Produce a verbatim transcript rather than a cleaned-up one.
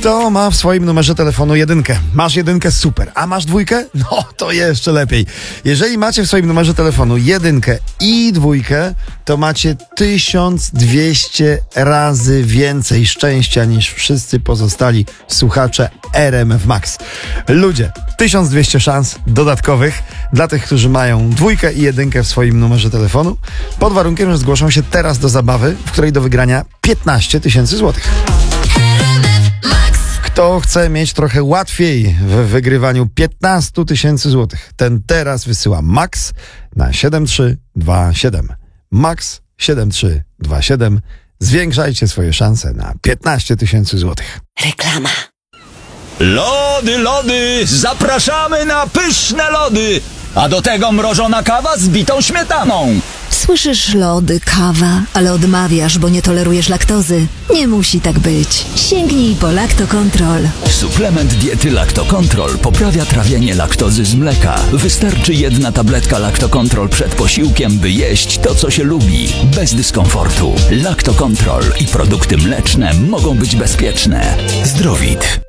Kto ma w swoim numerze telefonu jedynkę? Masz jedynkę? Super. A masz dwójkę? No to jeszcze lepiej. Jeżeli macie w swoim numerze telefonu jedynkę i dwójkę, to macie tysiąc dwieście razy więcej szczęścia niż wszyscy pozostali słuchacze R M F Max. Ludzie, tysiąc dwieście szans dodatkowych dla tych, którzy mają dwójkę i jedynkę w swoim numerze telefonu, pod warunkiem, że zgłoszą się teraz do zabawy, w której do wygrania piętnaście tysięcy złotych. Kto chce mieć trochę łatwiej w wygrywaniu piętnaście tysięcy złotych, ten teraz wysyła Max na siedem trzy dwa siedem. Max siedem trzy dwa siedem. Zwiększajcie swoje szanse na piętnaście tysięcy złotych. Reklama. Lody, lody! Zapraszamy na pyszne lody! A do tego mrożona kawa z bitą śmietaną. Słyszysz lody, kawa, ale odmawiasz, bo nie tolerujesz laktozy. Nie musi tak być. Sięgnij po Laktokontrol. Suplement diety Laktokontrol poprawia trawienie laktozy z mleka. Wystarczy jedna tabletka Laktokontrol przed posiłkiem, by jeść to, co się lubi, bez dyskomfortu. Laktokontrol i produkty mleczne mogą być bezpieczne. Zdrowit.